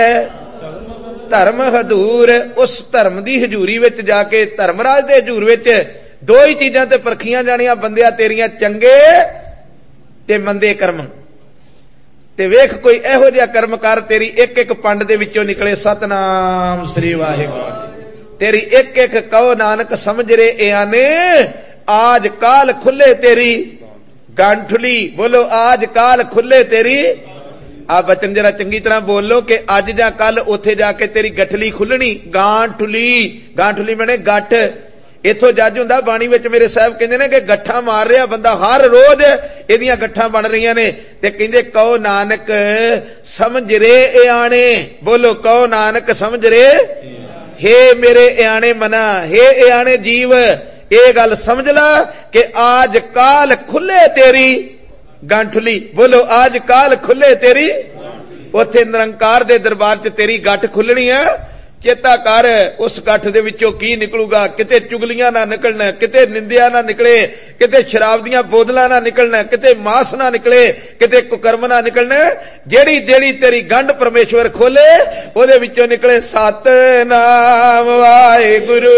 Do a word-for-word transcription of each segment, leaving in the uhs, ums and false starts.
धर्म हजूर। उस धर्म की हजूरी विच जाके धर्मराज दे हजूर विच दो ही चीजां ते परखियां जाणियां बंदिया तेरियां चंगे ते मंदे कर्म। ते वेख कोई इहो जिहा कर्म कर तेरी एक एक पंड दे विचों निकले सतनाम श्री वाहिगुरू। तेरी एक एक कहो नानक समझ रे आने आज काल खुले तेरी गांठुली। बोलो आज काल खुले तेरी। आ बचन जरा चंगी तरह बोलो कि अज जा कल उथे जाके तेरी गठली खुलनी। गांठुली, गांठुली बने गठ। इथों जज हुंदा बाणी विच मेरे साहब कहंदे ने कि गठा मार रहा बंदा हर रोज इहदियां गठा बन रही ने। ते कहंदे कहो नानक समझ रे आने। बोलो कहो नानक समझ रे। हे मेरे आने मना, हे आने जीव, ये गल समझ ला कि आज काल खुले तेरी गांठुली। बोलो आज काल खुले तेरी। उथे निरंकार दे दरबार च तेरी गठ खुलनी है। चेता कर उस गठ दे विचों की निकलूगा। किते चुगलियां ना निकलना, किते निंदिया ना निकले, किते शराब दियां बोतलां ना निकलना, किते मास ना निकले, किते कुकर्म ना निकलना। जेड़ी जेड़ी तेरी गंढ परमेश्वर खोले ओदे विचों निकले सतनाम वाहिगुरू,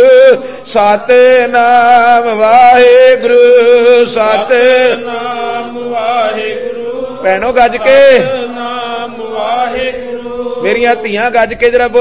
सतनाम वाहिगुरू, सतनाम वाहिगुरू। भैणों गज के मेरियां धीआं गज के जरा